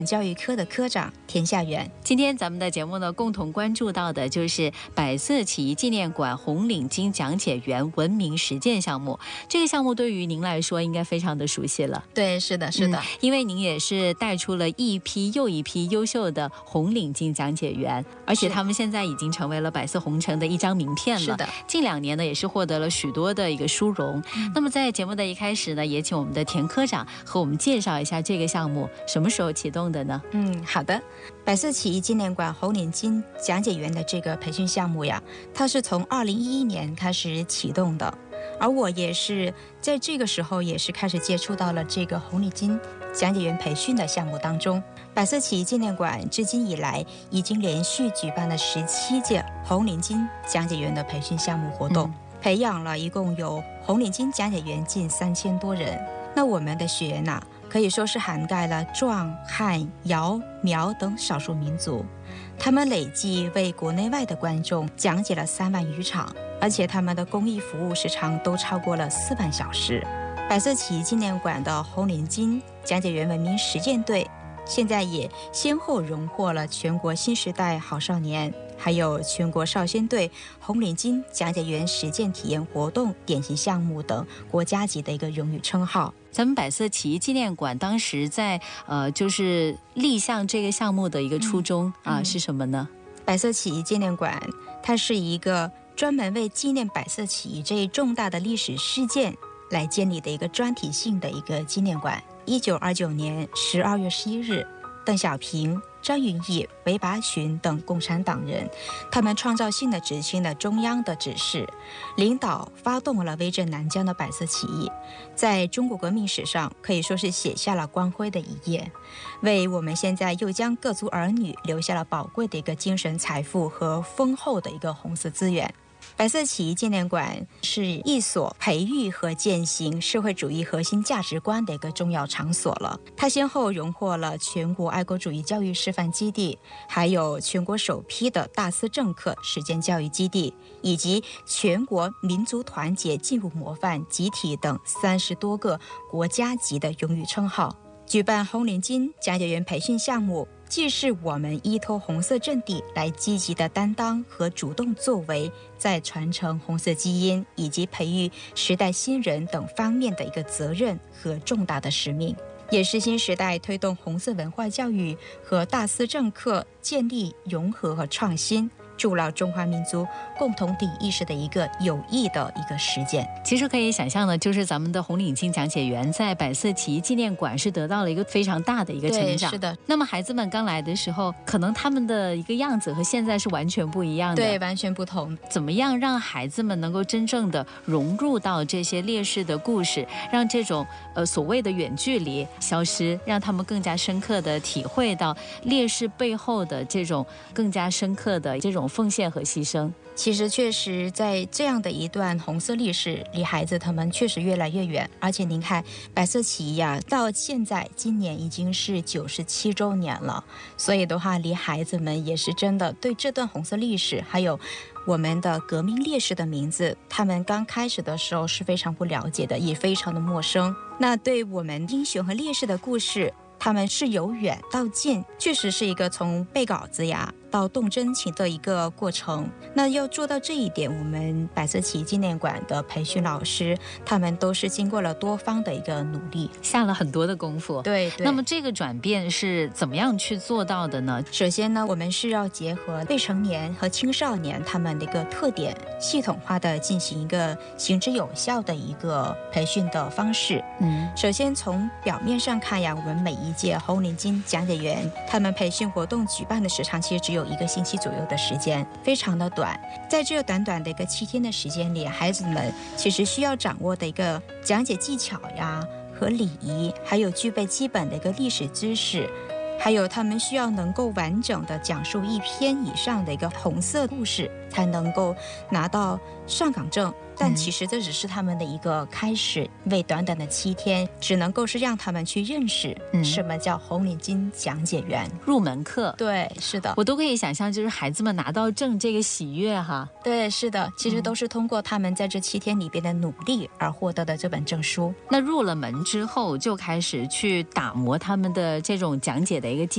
教育科的科长田夏元。 今天咱们的节目呢，共同关注到的就是百色起义纪念馆红领巾讲解员文明实践项目。这个项目对于您来说应该非常的熟悉了。 对，是的，是的， 因为您也是带出了一批又一批优秀的红领巾讲解员，而且他们现在已经成为了百色红城的一张名片了。 是的， 近2年呢，也是获得了许多的一个殊荣。那么在节目的一开始呢，也请我们的田科长和我们介绍一下这个项目什么时候启动的呢？ 好的。百色起义纪念馆红领巾讲解员的这个培训项目呀，它是从2011年开始启动的，而我也是在这个时候也是开始接触到了这个红领巾讲解员培训的项目当中。百色起义纪念馆至今以来已经连续举办了17届红领巾讲解员的培训项目活动，培养了一共有红领巾讲解员近3000多人。那我们的学员呢，可以说是涵盖了壮、汉、瑶、苗等少数民族，他们累计为国内外的观众讲解了3万余场，而且他们的公益服务时长都超过了4万小时。百色起义纪念馆的红领巾讲解员文明实践队现在也先后荣获了全国新时代好少年，还有全国少先队红领巾讲解员实践体验活动典型项目等国家级的一个荣誉称号。 咱们百色起义纪念馆当时在就是立项这个项目的一个初衷是什么呢？ 百色起义纪念馆它是一个专门为纪念百色起义这一重大的历史事件来建立的一个专题性的一个纪念馆。1929年12月11日，邓小平、张云逸、韦拔群等共产党人，他们创造性的执行了中央的指示，领导发动了威震南疆的百色起义，在中国革命史上可以说是写下了光辉的一页，为我们现在又将各族儿女留下了宝贵的一个精神财富和丰厚的一个红色资源。百色起义纪念馆是一所培育和践行社会主义核心价值观的一个重要场所了。它先后荣获了全国爱国主义教育示范基地，还有全国首批的大思政课实践教育基地，以及全国民族团结进步模范集体等30多个国家级的荣誉称号。举办红领巾讲解员培训项目，既是我们依托红色阵地来积极的担当和主动作为，在传承红色基因以及培育时代新人等方面的一个责任和重大的使命，也是新时代推动红色文化教育和大思政课建立融合和创新，筑牢中华民族共同体意识的一个有益的一个实践。 其实可以想象的，就是咱们的红领巾讲解员在百色起义纪念馆是得到了一个非常大的一个成长。 对，是的。 那么孩子们刚来的时候，可能他们的一个样子和现在是完全不一样的。 对，完全不同。 怎么样让孩子们能够真正的融入到这些烈士的故事，让这种所谓的远距离消失，让他们更加深刻的体会到烈士背后的这种更加深刻的这种奉献和牺牲。 其实确实在这样的一段红色历史离孩子他们确实越来越远，而且您看百色起义到现在今年已经是97周年了，所以的话离孩子们也是真的对这段红色历史还有我们的革命烈士的名字，他们刚开始的时候是非常不了解的，也非常的陌生。那对我们英雄和烈士的故事，他们是由远到近，确实是一个从背稿子到动真情的一个过程。那要做到这一点，我们百色起义纪念馆的培训老师他们都是经过了多方的一个努力， 下了很多的功夫。 对。 那么这个转变是怎么样去做到的呢？ 首先呢，我们是要结合未成年和青少年他们的一个特点，系统化的进行一个行之有效的一个培训的方式。首先从表面上看我们每一届红领巾讲解员他们培训活动举办的时长其实只有1个星期左右的时间，非常的短。在这短短的一个7天的时间里，孩子们其实需要掌握的一个讲解技巧和礼仪，还有具备基本的一个历史知识，还有他们需要能够完整的讲述1篇以上的一个红色故事，才能够拿到上岗证。但其实这只是他们的一个开始，因为短短的7天只能够是让他们去认识什么叫红领巾讲解员， 入门课。 对，是的， 我都可以想象，就是孩子们拿到证这个喜悦哈。 对，是的，其实都是通过他们在这7天里边的努力而获得的这本证书。 那入了门之后，就开始去打磨他们的这种讲解的一个技